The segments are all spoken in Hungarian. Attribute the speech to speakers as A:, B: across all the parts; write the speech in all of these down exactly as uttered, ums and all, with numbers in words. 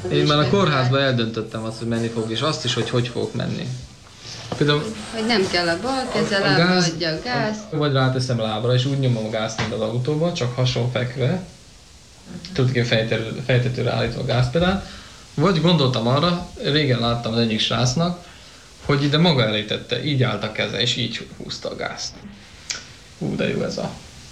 A: Én már a kórházban eldöntöttem azt, hogy menni fogok, és azt is, hogy hogy fogok menni.
B: Például, hogy nem kell a bal keze, lábba adja a gázt.
A: Vagy ráteszem lábra, és úgy nyomom a gázt, mint az autóban, csak hason fekve. Tudod, hogy fejtetőre, fejtetőre állítva a gázpedált. Vagy gondoltam arra, régen láttam az egyik srácnak, hogy ide maga elé tette, így állt a keze, és így húzta a gázt. Hú, de jó ez a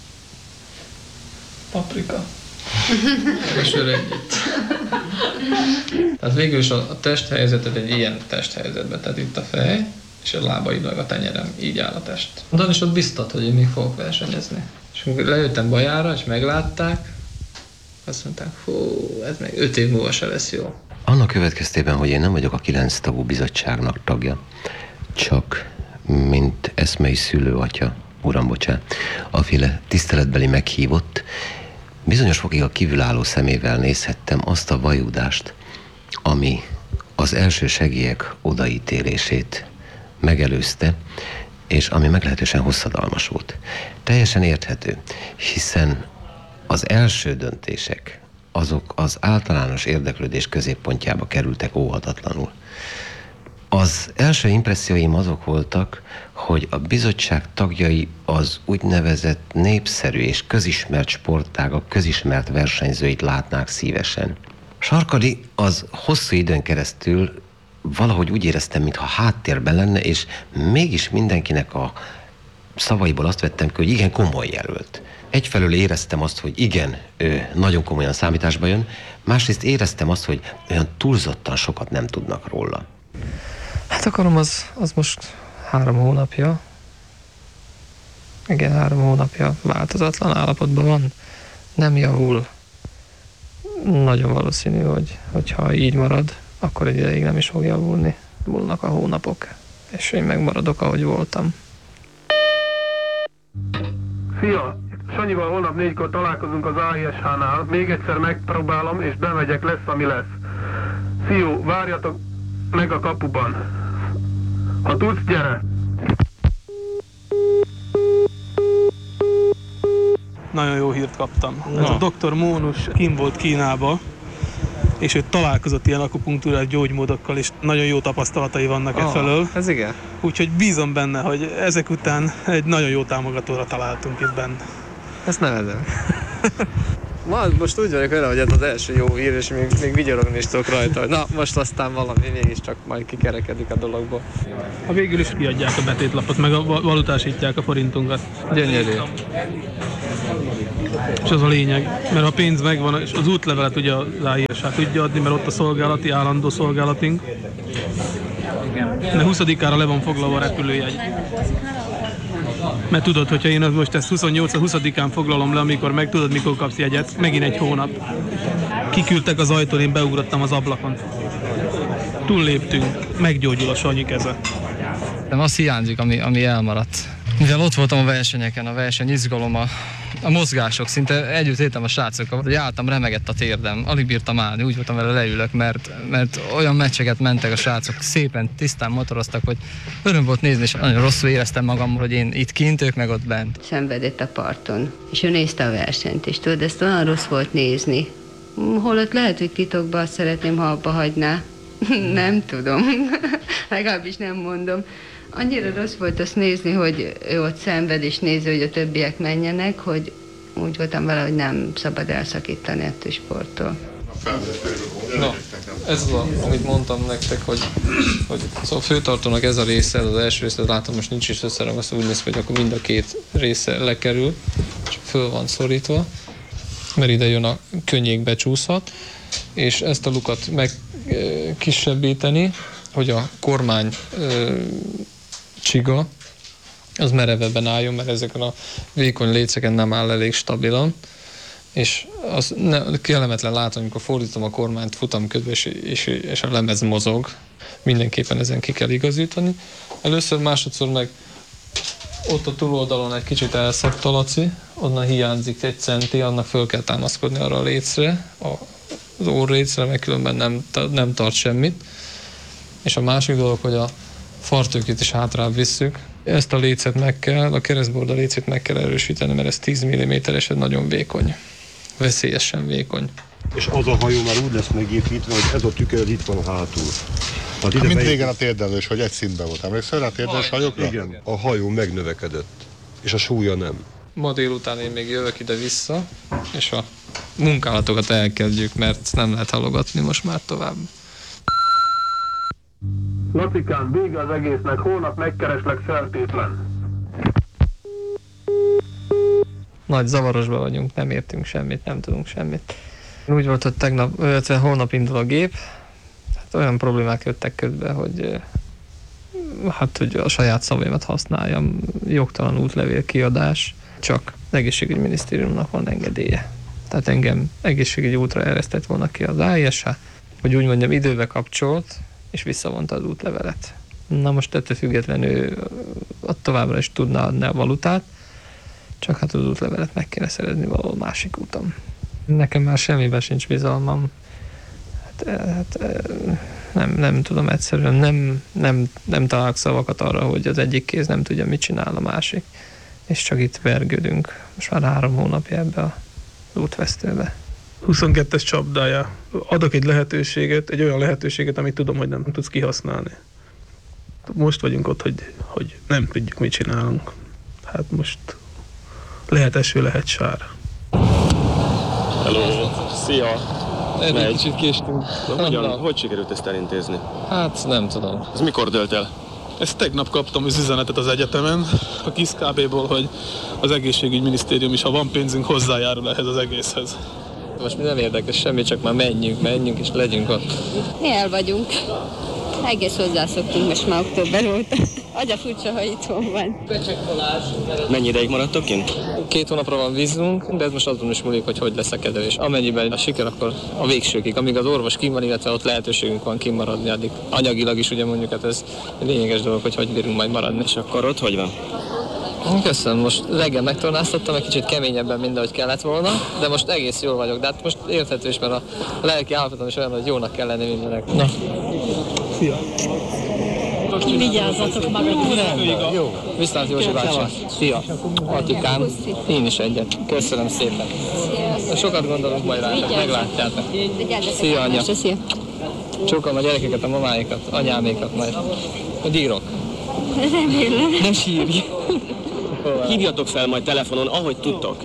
A: paprika. És együtt. Tehát végül is a testhelyzetet egy ilyen testhelyzetbe, tehát itt a fej, és a lábaid meg a tenyerem, így áll a test. Dan is ott biztat, hogy én még fogok versenyezni. És amikor lejöttem Bajára, és meglátták, azt mondták, hú, ez még öt év múlva se lesz jó.
C: Annak következtében, hogy én nem vagyok a kilenc tagú bizottságnak tagja, csak mint eszmei szülőatya, uram, bocsánat, aféle tiszteletbeli meghívott, bizonyos fokig a kívülálló szemével nézhettem azt a vajúdást, ami az első segélyek odaítélését megelőzte, és ami meglehetősen hosszadalmas volt. Teljesen érthető, hiszen az első döntések, azok az általános érdeklődés középpontjába kerültek óhatatlanul. Az első impresszióim azok voltak, hogy a bizottság tagjai az úgynevezett népszerű és közismert sportágak közismert versenyzőit látnák szívesen. Sarkadi az hosszú időn keresztül valahogy úgy éreztem, mintha háttérben lenne, és mégis mindenkinek a szavaiból azt vettem ki, hogy igen, komoly jelölt. Egyfelől éreztem azt, hogy igen, ő nagyon komolyan számításba jön, másrészt éreztem azt, hogy olyan túlzottan sokat nem tudnak róla.
A: Hát akarom, az, az most három hónapja. Igen, három hónapja változatlan állapotban van. Nem javul. Nagyon valószínű, hogy hogyha így marad, akkor egy ideig nem is fog javulni. Múlnak a hónapok, és én megmaradok, ahogy voltam.
D: Szia! Sanyival holnap négykor találkozunk az á i es há-nál. Még egyszer megpróbálom, és bemegyek, lesz, ami lesz. Szió, várjatok meg a kapuban. Ha tudsz, gyere!
E: Nagyon jó hírt kaptam. No. Ez a doktor Mónus kim volt Kínába, és ő találkozott ilyen akupunktúrás gyógymódokkal, és nagyon jó tapasztalatai vannak oh, e felől.
A: Ez igen.
E: Úgyhogy bízom benne, hogy ezek után egy nagyon jó támogatóra találtunk itt benne.
A: Ezt nevezem. Ma, most úgy vagyok vele, hogy ez az első jó hír, és még, még vigyorogni is tudok rajta, hogy na, most aztán valami mégiscsak majd kikerekedik a dologból.
E: Ha végül is kiadják a betétlapot, meg a valutásítják a forintunkat.
A: Gyönyörű.
E: És az a lényeg, mert ha pénz megvan, és az útlevelet ugye az á i es há tudja adni, mert ott a szolgálati, állandó szolgálatunk. De huszadikára le van foglalva a repülőjegy. Mert tudod, hogyha én most ezt huszonnyolcadikán, huszadikán foglalom le, amikor meg tudod, mikor kapsz jegyet, megint egy hónap. Kiküldtek az ajtón, én beugrottam az ablakon. Túlléptünk, meggyógyul a Sanyi keze.
A: Nem, az hiányzik, ami, ami elmaradt. Mivel ott voltam a versenyeken, a verseny izgalom, a, a mozgások, szinte együtt éltem a srácokkal, hogy álltam, remegett a térdem, alig bírtam állni, úgy voltam vele leülök, mert, mert olyan meccseket mentek a srácok, szépen, tisztán motoroztak, hogy öröm volt nézni, és nagyon rosszul éreztem magam, hogy én itt kint, ők meg ott bent.
B: Szenvedett a parton, és ő nézte a versenyt, és tudod, ezt olyan rossz volt nézni. Holott lehet, hogy titokban azt szeretném, ha abba hagyná. Nem tudom, legalábbis nem mondom. Annyira rossz volt azt nézni, hogy ő ott szenved, és nézi, hogy a többiek menjenek, hogy úgy voltam vele, hogy nem szabad elszakítani ettől sporttól.
A: Na, ez az, a, amit mondtam nektek, hogy, hogy szóval a főtartónak ez a része, ez az első része, látom, most nincs is összeragasztva, úgy néz ki, hogy akkor mind a két része lekerül, csak föl van szorítva, mert ide jön a könnyék becsúszhat, és ezt a lukat meg e, kisebbíteni, hogy a kormány e, csiga, az merevebben álljon, mert ezeken a vékony léceken nem áll elég stabilan, és az ne, kellemetlen látom, amikor fordítom a kormányt futamködbe, és, és, és a lemez mozog. Mindenképpen ezen ki kell igazítani. Először, másodszor meg ott a túloldalon egy kicsit elszakadt a Laci, onnan hiányzik egy centi, annak föl kell támaszkodni arra a lécre, az orrécre, mert különben nem, nem tart semmit. És a másik dolog, hogy a fartőkét is hátrább visszük. Ezt a lécet meg kell, a keresztborda lécét meg kell erősíteni, mert ez tíz milliméteres, ez nagyon vékony. Veszélyesen vékony.
F: És az a hajó már úgy lesz megépítve, hogy ez a tükör itt van hátul. Hát
G: Hát mint
F: beépít...
G: régen a térdelős, hogy egy színben volt. Emlékszel rá a térdelős hajókra?
F: Igen, a hajó megnövekedett, és a súlya nem.
A: Ma délután én még jövök ide-vissza, és a munkálatokat elkezdjük, mert nem lehet halogatni most már tovább.
D: Lacikán, vége az egésznek, holnap megkereslek feltétlen.
A: Nagy zavarosban vagyunk, nem értünk semmit, nem tudunk semmit. Úgy volt, hogy tegnap, illetve holnap indul a gép, hát olyan problémák jöttek közbe, hogy hát, hogy a saját szavaimat használjam, jogtalan útlevél kiadás, csak az egészségügyminisztériumnak van engedélye. Tehát engem egészségügyi útra eresztett volna ki az á i es há, hogy úgy mondjam, időbe kapcsolt, és visszavonta az útlevelet. Na most ettől függetlenül továbbra is tudna adni a valutát, csak hát az útlevelet meg kéne szerezni valahol másik úton. Nekem már semmiben sincs bizalmam. Hát, hát, nem, nem tudom, egyszerűen nem, nem, nem találok szavakat arra, hogy az egyik kéz nem tudja, mit csinál a másik. És csak itt vergődünk. Most már három hónapja ebbe a útvesztőbe.
E: huszonkettes csapdája. Adok egy lehetőséget, egy olyan lehetőséget, amit tudom, hogy nem tudsz kihasználni. Most vagyunk ott, hogy, hogy nem tudjuk, mit csinálunk. Hát most lehet eső, lehet sár.
H: Hello, szia!
A: Egy
H: Megy.
A: kicsit késtünk.
H: Na, hogyan, hogy sikerült ezt elintézni?
A: Hát nem tudom.
H: Ez mikor dölt el?
E: Ezt tegnap kaptam az üzenetet az egyetemen, a KISZ ká bé-ból, hogy az egészségügyminisztérium is, ha van pénzünk, hozzájárul ehhez az egészhez.
A: Most mi nem érdekes semmi, csak már menjünk, menjünk és legyünk ott.
B: Mi el vagyunk. Egész hozzászoktunk most már október óta. Az a furcsa, ha itthon van.
H: Mennyi ideig maradtok kint?
A: Két hónapra van vízunk, de ez most azon is múlik, hogy hogy lesz a kezelés. Amennyiben a siker, akkor a végsőkig, amíg az orvos kim van, illetve ott lehetőségünk van kimaradni, addig anyagilag is ugye mondjuk, hát ez lényeges dolog, hogy hogy bírunk majd maradni.
H: És akkor ott hogy van?
A: Köszönöm, most reggel megtornáztattam, egy kicsit keményebben, mint ahogy kellett volna, de most egész jól vagyok, de hát most érthető is, mert a lelki állapotom is olyan, hogy jónak kell lenni mindenek. Na.
E: Szia!
I: Vigyázzatok magatokra!
A: Jó. Viszlát Józsi bácsi. Szia. Atikám. Én is egyet. Köszönöm szépen. Sokat gondolunk majd rá, meglátjátok. Szia, anya. Csókolom a gyerekeket, a mamáikat, anyámékat majd. Hogy írok?
I: Remélem.
A: Nem sírj.
H: Hívjatok fel majd telefonon, ahogy tudtok.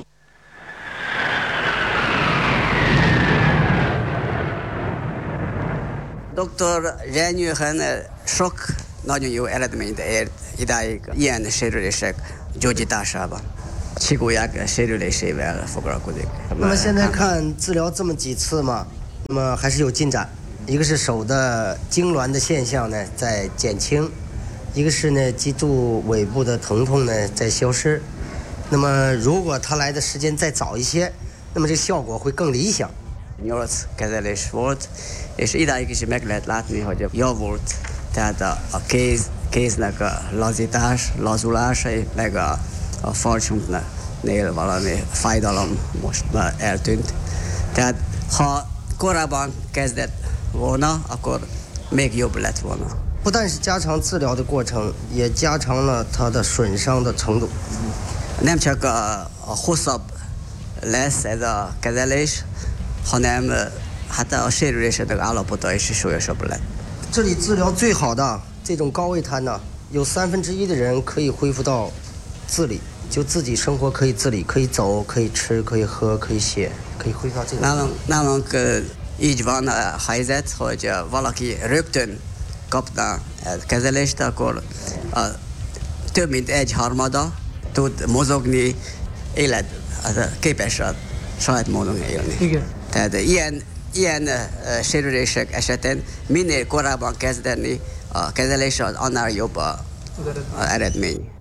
J: doktor Zsenyőhen sok nagyon jó eredményt ért idáig ilyen sérülések gyógyításában. Csigólyák sérülésével foglalkozik.
K: 那么现在看治疗这么几次嘛，那么还是有进展。一个是手的痉挛的现象呢在减轻，一个是呢脊柱尾部的疼痛呢在消失。那么如果他来的时间再早一些，那么这个效果会更理想。
J: nyolc kezelés volt, és idáig is meg lehet látni, hogy javult, tehát a, a kéz, kéznek a lazítás, lazulás, meg a, a farcsunknél valami fájdalom most már eltűnt. Tehát ha korábban kezdett volna, akkor még jobb lett volna.
K: 不但是加强治疗的过程，也加强了它的损伤的程度。
J: Nem csak a, a hosszabb lesz ez a kezelés, hanem hát a sérülésének állapota is súlyosabb lett.
K: 这里治疗最好的这种高位瘫呢，有三分之一的人可以恢复到自理，就自己生活可以自理，可以走，可以吃，可以喝，可以写，可以恢复到这种。
J: Nálunk, nálunk így van a helyzet, hogy valaki rögtön kapna kezelést, akkor a, több mint egy harmada tud mozogni, élet, képes a saját módon élni.
E: Igen.
J: Tehát ilyen, ilyen uh, sérülések esetén minél korábban kezdeni a kezelés, annál jobb a, a eredmény.